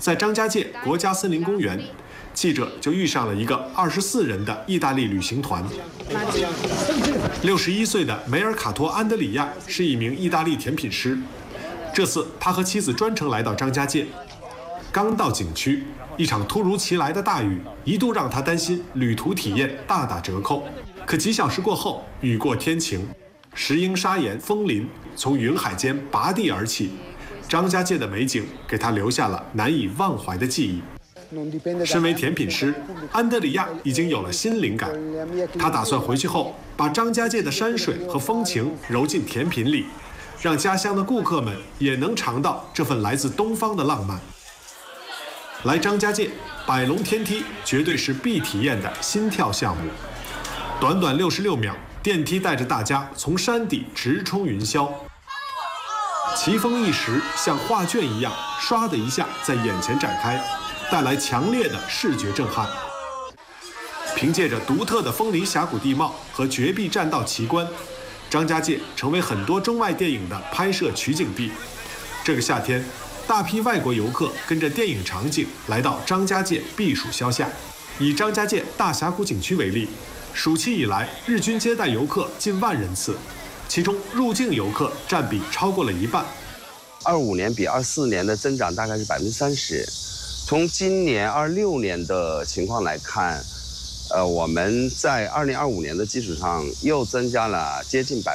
在张家界国家森林公园，记者就遇上了一个24人的意大利旅行团。61岁的梅尔卡托·安德里亚是一名意大利甜品师。这次他和妻子专程来到张家界，刚到景区，一场突如其来的大雨一度让他担心旅途体验大打折扣。可几小时过后，雨过天晴，石英砂岩枫林从云海间拔地而起，张家界的美景给他留下了难以忘怀的记忆。身为甜品师，安德里亚已经有了新灵感，他打算回去后把张家界的山水和风情揉进甜品里，让家乡的顾客们也能尝到这份来自东方的浪漫。来张家界，百龙天梯绝对是必体验的心跳项目。短短66秒，电梯带着大家从山底直冲云霄，奇峰异石像画卷一样，唰的一下在眼前展开，带来强烈的视觉震撼。凭借着独特的枫林峡谷地貌和绝壁栈道奇观，张家界成为很多中外电影的拍摄取景地。这个夏天，大批外国游客跟着电影场景来到张家界避暑消夏。以张家界大峡谷景区为例，暑期以来日均接待游客近10000人次，其中入境游客占比超过了一半。 25年比24年的增长大概是30%。从今年26年的情况来看，我们在2025年的基础上又增加了接近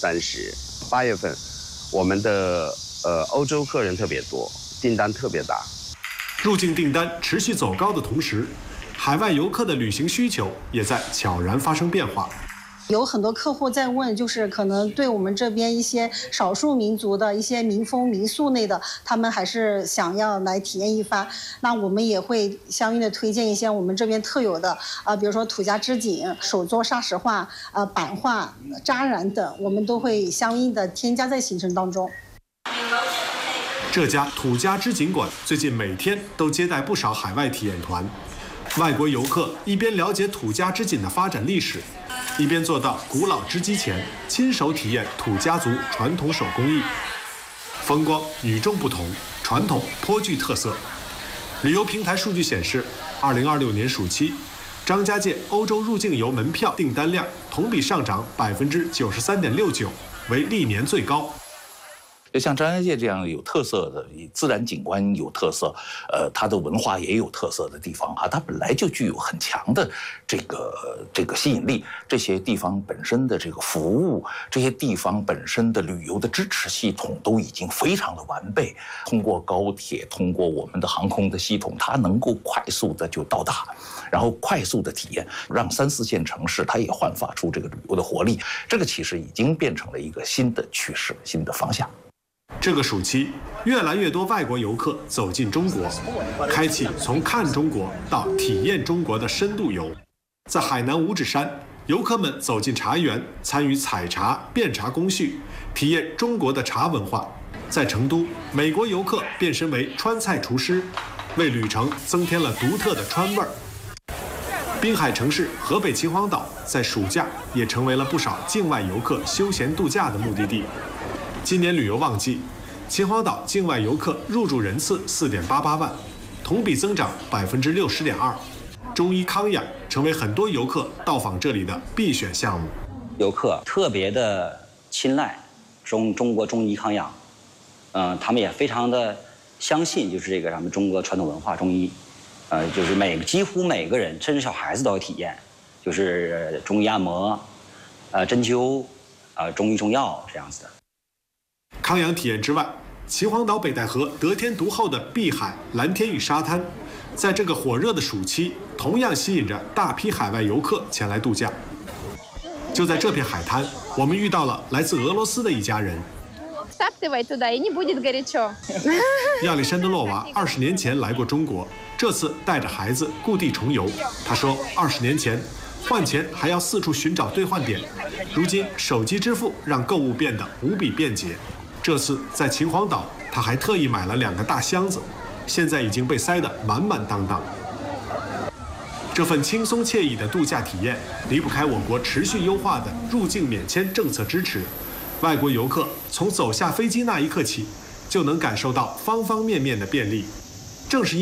30%。8月份，我们的欧洲客人特别多，订单特别大。 入境订单持续走高的同时，海外游客的旅行需求也在悄然发生变化。 有很多客户在问，就是可能对我们这边一些少数民族的一些民风民俗类的，他们还是想要来体验一番。那我们也会相应的推荐一些我们这边特有的比如说土家织锦、手作砂石画、版画、扎染等，我们都会相应的添加在行程当中。 这家土家织锦馆最近每天都接待不少海外体验团，外国游客一边了解土家织锦的发展历史，一边坐到古老织机前，亲手体验土家族传统手工艺，风光与众不同，传统颇具特色。旅游平台数据显示，2026年暑期，张家界欧洲入境游门票订单量同比上涨93.69%，为历年最高。 就像张家界这样有特色的自然景观有特色，它的文化也有特色的地方啊，它本来就具有很强的这个吸引力。这些地方本身的这个服务，这些地方本身的旅游的支持系统都已经非常的完备。通过高铁，通过我们的航空的系统，它能够快速的就到达，然后快速的体验，让3、4线城市它也焕发出这个旅游的活力。这个其实已经变成了一个新的趋势，新的方向。 这个暑期，越来越多外国游客走进中国，开启从看中国到体验中国的深度游。在海南五指山，游客们走进茶园，参与采茶、辨茶工序，体验中国的茶文化。在成都，美国游客变身为川菜厨师，为旅程增添了独特的川味儿。滨海城市河北秦皇岛在暑假也成为了不少境外游客休闲度假的目的地。今年旅游旺季，秦皇岛境外游客入住人次4.88万，同比增长60.2%。中医康养成为很多游客到访这里的必选项目。 游客特别的青睐中国中医康养，他们也非常的相信，就是这个咱们中国传统文化中医，就是几乎每个人，甚至小孩子都要体验，就是中医按摩，针灸，中医中药这样子的。 康养体验之外，秦皇岛北戴河得天独厚的碧海、蓝天与沙滩，在这个火热的暑期，同样吸引着大批海外游客前来度假。就在这片海滩，我们遇到了来自俄罗斯的一家人。亚历山德洛娃20年前来过中国，这次带着孩子故地重游。他说，20年前换钱还要四处寻找兑换点，如今手机支付让购物变得无比便捷。这次在秦皇岛，他还特意买了2个大箱子，现在已经被塞得满满当当。这份轻松惬意的度假体验，离不开我国持续优化的入境免签政策支持。外国游客从走下飞机那一刻起，就能感受到方方面面的便利。正是